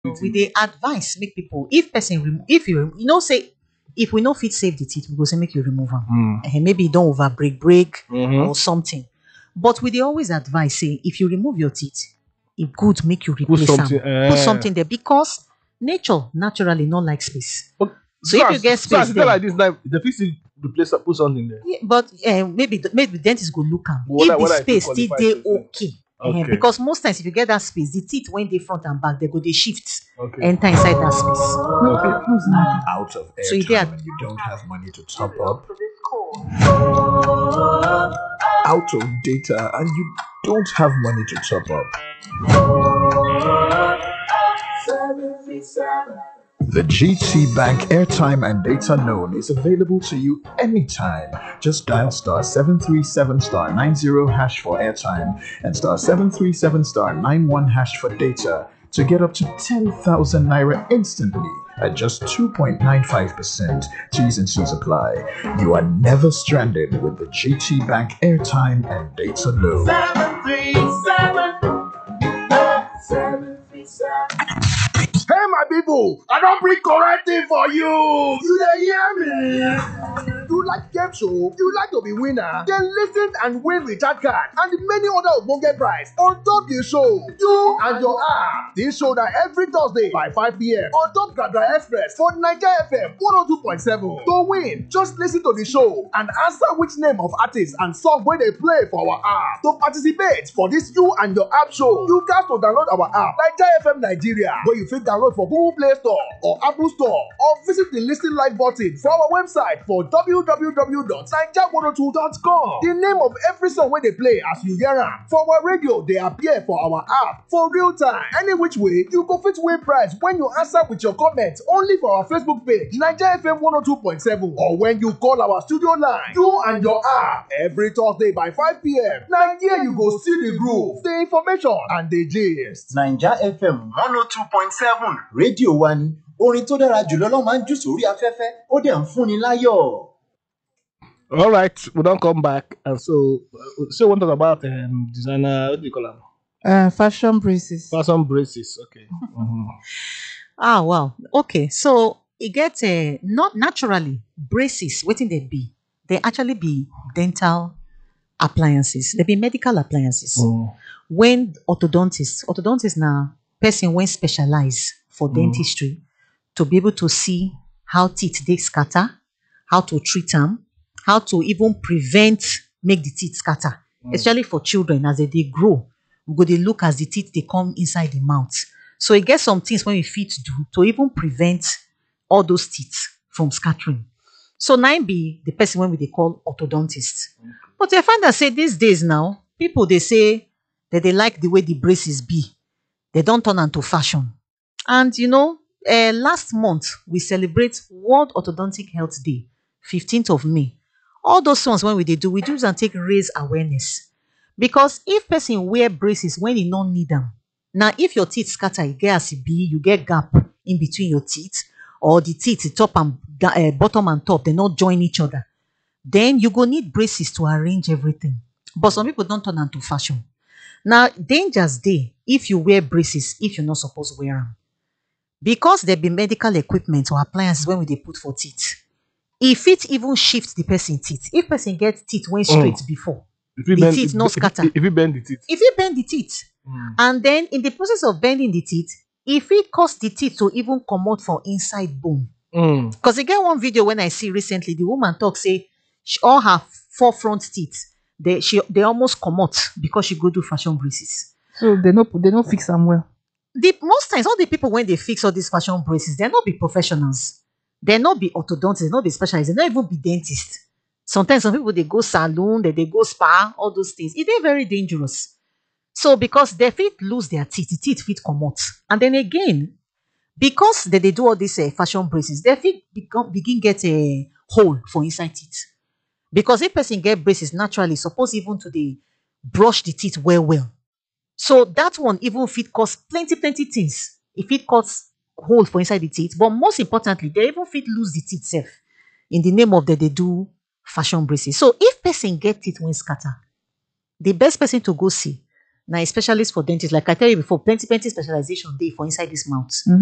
We dey advise make people if person if you know say if we no fit save the teeth we go say make you remove am. Maybe you don over break or something. But we dey always advise say if you remove your teeth, e good make you replace am. something, Put something there because nature naturally no like space. Okay. So if you get so space as you there, tell like this now, the fit still replace put something there. yeah, but maybe the dentist go look am Whether- if the whether it space fit still qualify dey space, yeah. okay. Okay. Because most times if you get that space, the teeth when dey front and back, they go dey shift, Okay. enter inside that space. Out of So you airtime dey- and you don't have money to top up, out of data and you don't have money to top up. The GT Bank airtime and data loan is available to you anytime. Just dial star 737 star 90 hash for airtime and star 737 star 91 hash for data to get up to 10,000 naira instantly at just 2.95%. T's and C's apply. You are never stranded with the GT Bank airtime and data loan. 737. Hey, my people, I don't bring correct thing for you. You dey hear me? You like game show? You like to be winner? Then listen and win recharge card and many other ogbonge prize on top the show. You and your app. This show that every Thursday by 5 p.m. on top Gradra Express for Nigeria FM 102.7. To win, just listen to the show and answer which name of artist and song where they play for our app. To participate for this You and Your App show, you got to download our app, Nigeria FM Nigeria, where you fit download for Google Play Store or Apple Store, or visit the Listen Live button for our website for www.niger102.com. The name of every song where they play as you hear am for our radio, they appear for our app for real time. Any which way, you go fit win prize when you answer with your comments only for our Facebook page, Nigeria FM 102.7, or when you call our studio line, You and Your App, every Thursday by 5 p.m. Now here you go see the groove, the information, and the gist. Naija FM 102.7 rédíò wa ni orin tó dára jùlọ ló máa ń jù sórí afẹ́fẹ́ ó dẹ̀ ń fúnni láyọ̀. All right, we don't come back, and so want to talk about designer. What do you call them? Fashion braces. Fashion braces. Okay. Ah, wow. Okay, so it gets not naturally braces. Wetin they be? They actually be dental appliances. They be medical appliances. When orthodontist now person when specialize for dentistry to be able to see how teeth they scatter, how to treat them, how to even prevent make the teeth scatter, especially for children as they grow. We go they look as the teeth they come inside the mouth. So it gets some things when we fit do to even prevent all those teeth from scattering. So now be the person when we they call orthodontist. But I find that say these days now, people they say that they like the way the braces be. They don't turn into fashion. And you know, last month we celebrate World Orthodontic Health Day, 15th of May. All those ones when we do and take raise awareness. Because if person wear braces when he don't need them, now if your teeth scatter, you get as it be, you get gap in between your teeth, or the teeth, the top and bottom and top, they not join each other, then you go need braces to arrange everything. But some people don't turn into fashion. Now, dangers day if you wear braces if you're not supposed to wear them. Because there be medical equipment or appliances when they put for teeth. If it even shift the person teeth, if person get teeth went straight before, the teeth not scatter. If you bend the teeth. If you bend the teeth, and then in the process of bending the teeth, if it cause the teeth to even come out from inside bone. Because I get one video when I see recently, the woman talk say all her 4 front teeth, they almost come out because she go do fashion braces. So they no fix them well. Most times, all the people when they fix all these fashion braces, they not be professionals. They not be orthodontists, they not be specialists, they not even be dentists. Sometimes some people they go salon, they go spa, all those things. It is very dangerous. So because they fit lose their teeth, the teeth fit come out. And then again, because they do all these fashion braces, they fit begin get a hole for inside teeth. Because if person get braces naturally, suppose even to the brush the teeth well. So that one even fit cause plenty things. If it cause hole for inside the teeth, but most importantly, they even fit lose the teeth self in the name of that they do fashion braces. So if person get teeth when scatter, the best person to go see Now, a specialist for dentist, like I tell you before, plenty specialization dey for inside this mouth.